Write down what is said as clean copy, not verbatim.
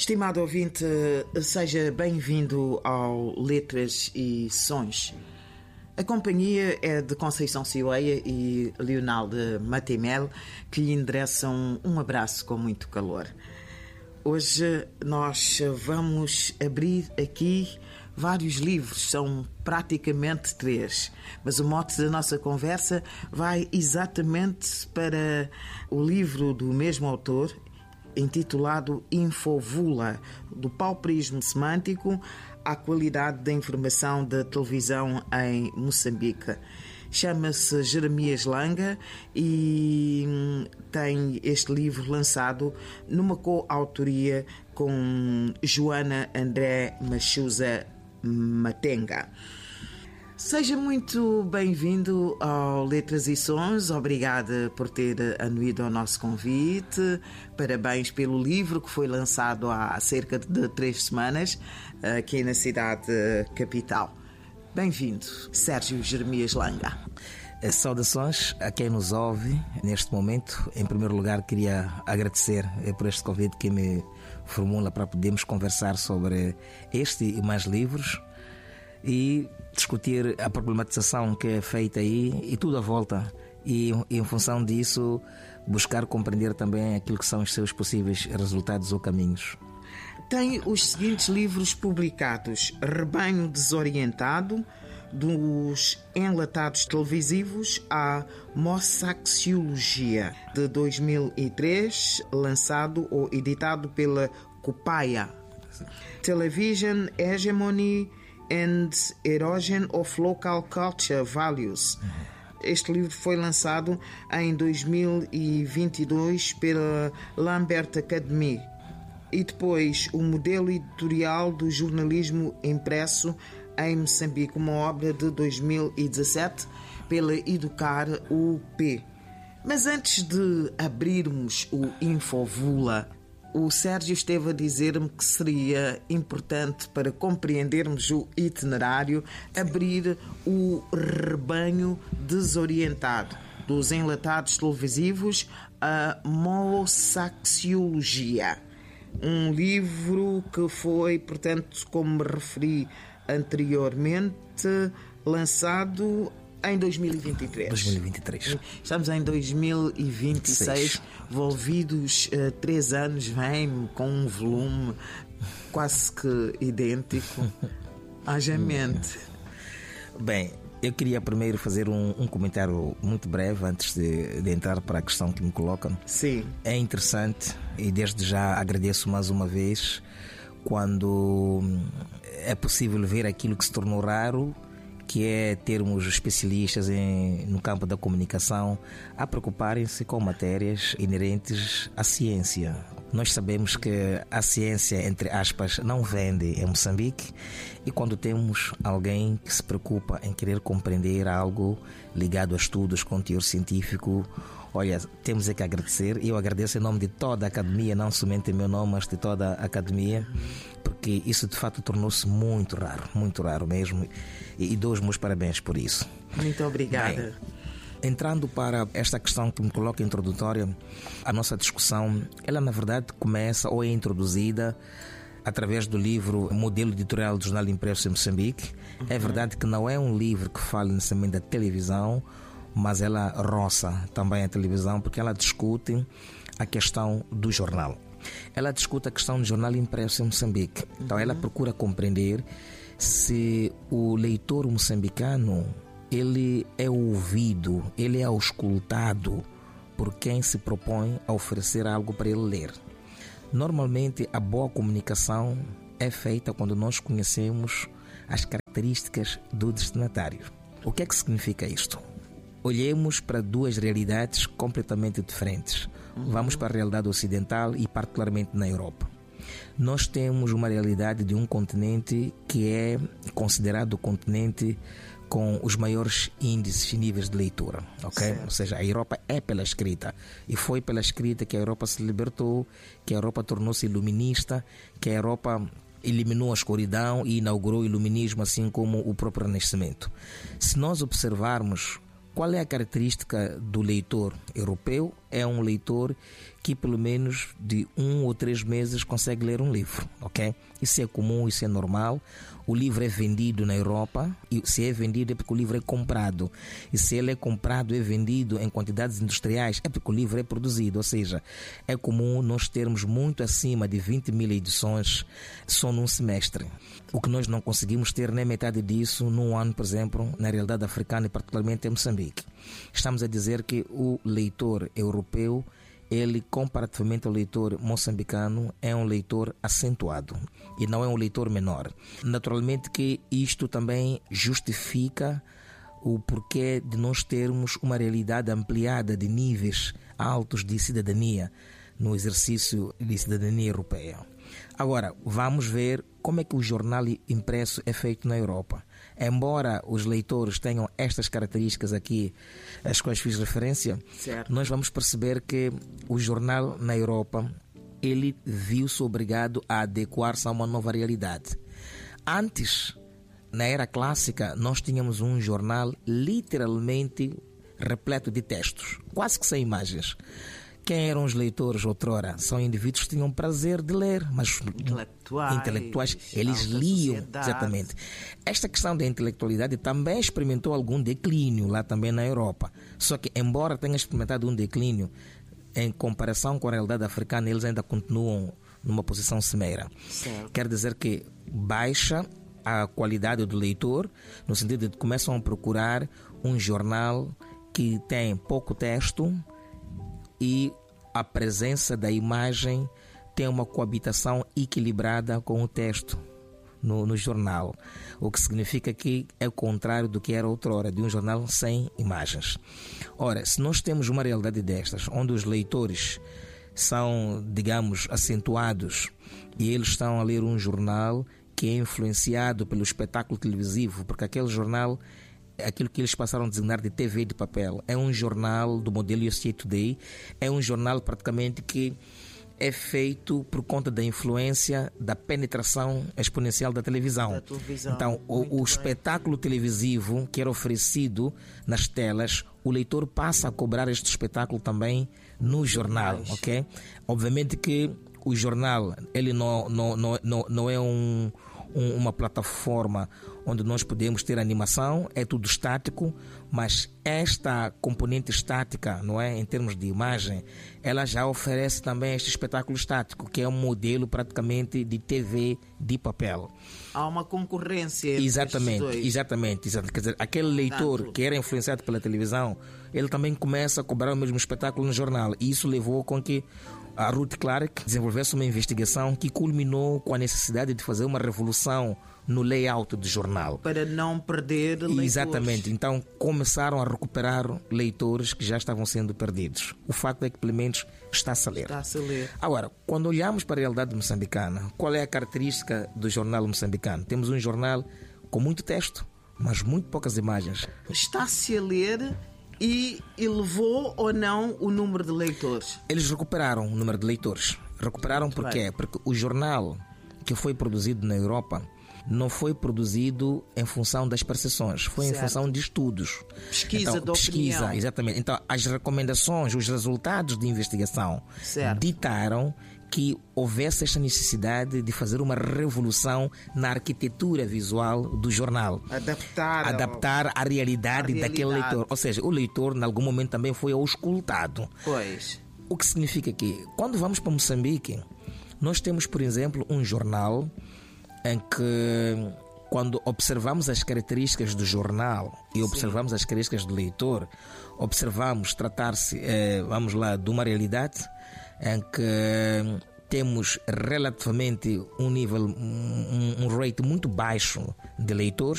Estimado ouvinte, seja bem-vindo ao Letras e Sons. A companhia é de Conceição Cileia e Leonaldo Matemel, que lhe endereçam um abraço com muito calor. Hoje nós vamos abrir aqui vários livros, são praticamente 3, mas o mote da nossa conversa vai exatamente para o livro do mesmo autor, intitulado Infovula, do pauperismo semântico à qualidade da informação da televisão em Moçambique. Chama-se Jeremias Langa e tem este livro lançado numa coautoria com Joana André Machusa Matenga. Seja muito bem-vindo ao Letras e Sons. Obrigada por ter anuído ao nosso convite. Parabéns pelo livro que foi lançado há cerca de 3 semanas aqui na cidade capital. Bem-vindo, Sérgio Jeremias Langa. Saudações a quem nos ouve neste momento. Em primeiro lugar, queria agradecer por este convite que me formula para podermos conversar sobre este e mais livros e discutir a problematização que é feita aí e tudo à volta. E em função disso, buscar compreender também aquilo que são os seus possíveis resultados ou caminhos. Tem os seguintes livros publicados: Rebanho Desorientado, dos enlatados televisivos à Moçaxiologia, de 2003, lançado ou editado pela Copaia. Television Hegemony and Erosion of Local Culture Values. Este livro foi lançado em 2022 pela Lambert Academy. E depois o modelo editorial do jornalismo impresso em Moçambique, uma obra de 2017 pela Educar UP. Mas antes de abrirmos o Infovula, o Sérgio esteve a dizer-me que seria importante, para compreendermos o itinerário, abrir o Rebanho Desorientado, dos enlatados televisivos à Moçaxiologia. Um livro que foi, portanto, como me referi anteriormente, lançado em 2023. Estamos em 2026, envolvidos 3 anos, vem com um volume quase que idêntico. Haja mente. Bem, eu queria primeiro fazer um comentário muito breve antes de entrar para a questão que me colocam. Sim. É interessante e desde já agradeço mais uma vez quando é possível ver aquilo que se tornou raro, que é termos especialistas no campo da comunicação a preocuparem-se com matérias inerentes à ciência. Nós sabemos que a ciência, entre aspas, não vende em Moçambique, e quando temos alguém que se preocupa em querer compreender algo ligado a estudos com teor científico, olha, temos é que agradecer. E eu agradeço em nome de toda a academia, não somente em meu nome, mas de toda a academia, porque isso de fato tornou-se muito raro mesmo, e dou os meus parabéns por isso. Muito obrigada. Bem, entrando para esta questão que me coloca introdutória, a nossa discussão, ela na verdade começa ou é introduzida através do livro Modelo Editorial do Jornal Impresso em Moçambique. É verdade que não é um livro que fala necessariamente da televisão, mas ela roça também a televisão, porque ela discute a questão do jornal. Ela discute a questão do jornal impresso em Moçambique. Então ela procura compreender se o leitor moçambicano ele é ouvido, ele é auscultado por quem se propõe a oferecer algo para ele ler. Normalmente a boa comunicação é feita quando nós conhecemos as características do destinatário. O que é que significa isto? Olhemos para 2 realidades completamente diferentes. Vamos para a realidade ocidental e particularmente na Europa. Nós temos uma realidade de um continente que é considerado o continente com os maiores índices e níveis de leitura, ok? Ou seja, a Europa é pela escrita, e foi pela escrita que a Europa se libertou, que a Europa tornou-se iluminista, que a Europa eliminou a escuridão e inaugurou o iluminismo, assim como o próprio Renascimento. Se nós observarmos qual é a característica do leitor europeu, é um leitor que pelo menos de 1 ou 3 meses consegue ler um livro, ok? Isso é comum, isso é normal. O livro é vendido na Europa, e se é vendido é porque o livro é comprado. E se ele é comprado, é vendido em quantidades industriais, é porque o livro é produzido. Ou seja, é comum nós termos muito acima de 20 mil edições só num semestre. O que nós não conseguimos ter nem metade disso num ano, por exemplo, na realidade africana e particularmente em Moçambique. Estamos a dizer que o leitor europeu, ele, comparativamente ao leitor moçambicano, é um leitor acentuado e não é um leitor menor. Naturalmente que isto também justifica o porquê de nós termos uma realidade ampliada de níveis altos de cidadania no exercício de cidadania europeia. Agora, vamos ver como é que o jornal impresso é feito na Europa. Embora os leitores tenham estas características aqui, às quais fiz referência, certo, nós vamos perceber que o jornal na Europa, ele viu-se obrigado a adequar-se a uma nova realidade. Antes, na era clássica, nós tínhamos um jornal literalmente repleto de textos, quase que sem imagens. Quem eram os leitores outrora? São indivíduos que tinham prazer de ler, mas intelectuais, eles liam, exatamente. Esta questão da intelectualidade também experimentou algum declínio lá também na Europa. Só que, embora tenha experimentado um declínio, em comparação com a realidade africana, eles ainda continuam numa posição cimeira. Quer dizer que baixa a qualidade do leitor, no sentido de que começam a procurar um jornal que tem pouco texto, e a presença da imagem tem uma coabitação equilibrada com o texto no jornal, o que significa que é o contrário do que era outrora, de um jornal sem imagens. Ora, se nós temos uma realidade destas, onde os leitores são, digamos, acentuados e eles estão a ler um jornal que é influenciado pelo espetáculo televisivo, porque aquele jornal, aquilo que eles passaram a designar de TV de papel, é um jornal do modelo USA Today, é um jornal praticamente que é feito por conta da influência da penetração exponencial da televisão. Então, o espetáculo televisivo que era oferecido nas telas, o leitor passa a cobrar este espetáculo também no jornal, ok? Obviamente que o jornal, ele não é uma plataforma onde nós podemos ter animação, é tudo estático, mas esta componente estática, não é, em termos de imagem, ela já oferece também este espetáculo estático, que é um modelo praticamente de TV de papel. Há uma concorrência. Exatamente. Quer dizer, aquele leitor que era influenciado pela televisão, ele também começa a cobrar o mesmo espetáculo no jornal, e isso levou com que a Ruth Clark desenvolvesse uma investigação que culminou com a necessidade de fazer uma revolução no layout do jornal. Para não perder leitores. Exatamente. Então começaram a recuperar leitores que já estavam sendo perdidos. O facto é que pelo menos está-se a ler. Está-se a ler. Agora, quando olhamos para a realidade moçambicana, qual é a característica do jornal moçambicano? Temos um jornal com muito texto, mas muito poucas imagens. Está-se a ler. E elevou ou não o número de leitores? Eles recuperaram o número de leitores. Recuperaram porquê? Porque o jornal que foi produzido na Europa não foi produzido em função das percepções, foi em função de estudos. Pesquisa, exatamente. Então, as recomendações, os resultados de investigação ditaram que houvesse esta necessidade de fazer uma revolução na arquitetura visual do jornal. Adaptar à realidade daquele leitor. Ou seja, o leitor, em algum momento, também foi auscultado. Pois. O que significa que, quando vamos para Moçambique, nós temos, por exemplo, um jornal em que, quando observamos as características do jornal e observamos as características do leitor, observamos tratar-se, de uma realidade em que temos relativamente um nível, um rate muito baixo de leitores,